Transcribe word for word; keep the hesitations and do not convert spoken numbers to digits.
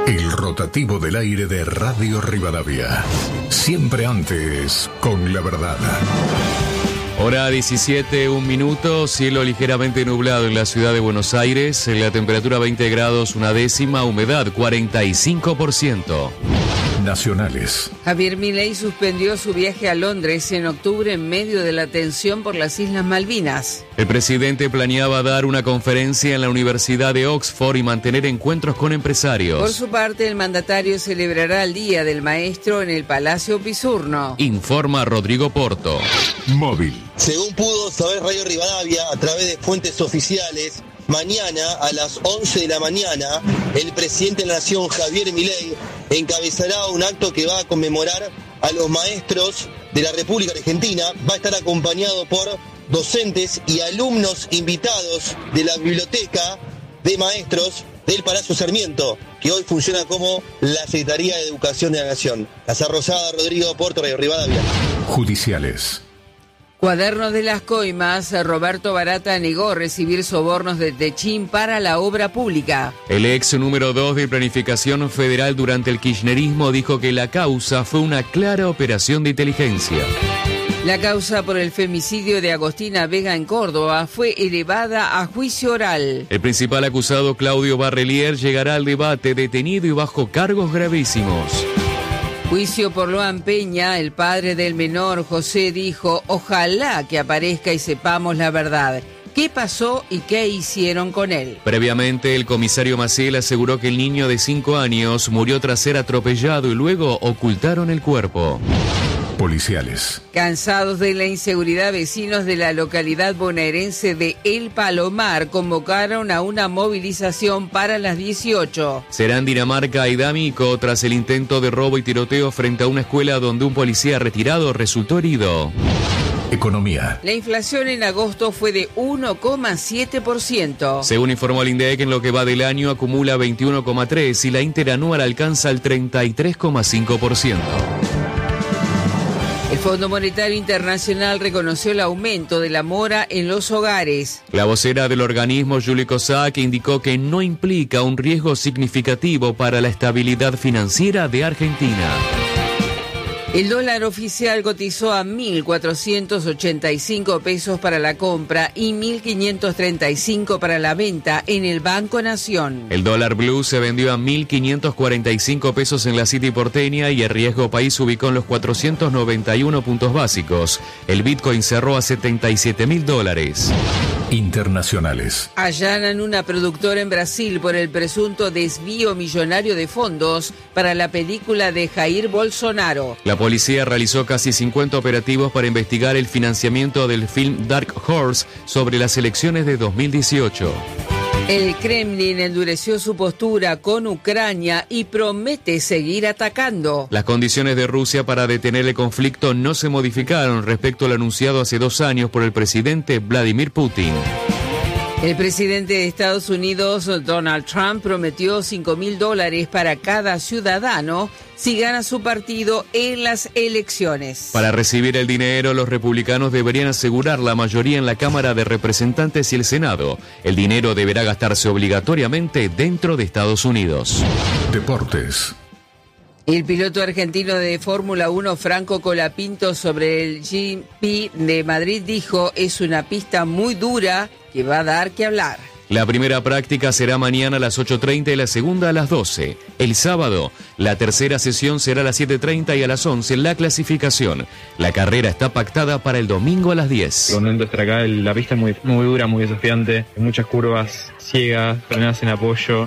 El rotativo del aire de Radio Rivadavia. Siempre antes con la verdad. Hora diecisiete, un minuto, cielo ligeramente nublado en la ciudad de Buenos Aires, la temperatura veinte grados, una décima, humedad cuarenta y cinco por ciento. Nacionales. Javier Milei suspendió su viaje a Londres en octubre en medio de la tensión por las Islas Malvinas. El presidente planeaba dar una conferencia en la Universidad de Oxford y mantener encuentros con empresarios. Por su parte, el mandatario celebrará el Día del Maestro en el Palacio Pisurno. Informa Rodrigo Porto. Móvil. Según pudo saber Radio Rivadavia a través de fuentes oficiales, mañana a las once de la mañana, el presidente de la Nación, Javier Milei, encabezará un acto que va a conmemorar a los maestros de la República Argentina. Va a estar acompañado por docentes y alumnos invitados de la Biblioteca de Maestros del Palacio Sarmiento, que hoy funciona como la Secretaría de Educación de la Nación. Casa Rosada, Rodrigo Porto, Radio Rivadavia. Judiciales. Cuadernos de las Coimas, Roberto Barata negó recibir sobornos de Techín para la obra pública. El ex número dos de Planificación Federal durante el kirchnerismo dijo que la causa fue una clara operación de inteligencia. La causa por el femicidio de Agostina Vega en Córdoba fue elevada a juicio oral. El principal acusado, Claudio Barrelier, llegará al debate detenido y bajo cargos gravísimos. Juicio por Loan Peña, el padre del menor José dijo, ojalá que aparezca y sepamos la verdad. ¿Qué pasó y qué hicieron con él? Previamente, el comisario Maciel aseguró que el niño de cinco años murió tras ser atropellado y luego ocultaron el cuerpo. Policiales. Cansados de la inseguridad, vecinos de la localidad bonaerense de El Palomar convocaron a una movilización para las dieciocho. Será en Dinamarca y D'Amico tras el intento de robo y tiroteo frente a una escuela donde un policía retirado resultó herido. Economía. La inflación en agosto fue de uno coma siete por ciento. Según informó el INDEC, en lo que va del año acumula veintiuno coma tres por ciento y la interanual alcanza el treinta y tres coma cinco por ciento. El Fondo Monetario Internacional reconoció el aumento de la mora en los hogares. La vocera del organismo, Julie Cossack, indicó que no implica un riesgo significativo para la estabilidad financiera de Argentina. El dólar oficial cotizó a mil cuatrocientos ochenta y cinco pesos para la compra y mil quinientos treinta y cinco para la venta en el Banco Nación. El dólar blue se vendió a mil quinientos cuarenta y cinco pesos en la City porteña y el riesgo país se ubicó en los cuatrocientos noventa y uno puntos básicos. El Bitcoin cerró a setenta y siete mil dólares. Internacionales. Allanan una productora en Brasil por el presunto desvío millonario de fondos para la película de Jair Bolsonaro. La policía realizó casi cincuenta operativos para investigar el financiamiento del film Dark Horse sobre las elecciones de dos mil dieciocho. El Kremlin endureció su postura con Ucrania y promete seguir atacando. Las condiciones de Rusia para detener el conflicto no se modificaron respecto al anunciado hace dos años por el presidente Vladimir Putin. El presidente de Estados Unidos, Donald Trump, prometió cinco mil dólares para cada ciudadano si gana su partido en las elecciones. Para recibir el dinero, los republicanos deberían asegurar la mayoría en la Cámara de Representantes y el Senado. El dinero deberá gastarse obligatoriamente dentro de Estados Unidos. Deportes. El piloto argentino de Fórmula uno, Franco Colapinto, sobre el G P de Madrid dijo, es una pista muy dura que va a dar que hablar. La primera práctica será mañana a las ocho treinta y la segunda a las doce. El sábado, la tercera sesión será a las siete treinta y a las once la clasificación. La carrera está pactada para el domingo a las diez. Contento de estar acá, la pista es muy, muy dura, muy desafiante, muchas curvas ciegas, frenadas en apoyo.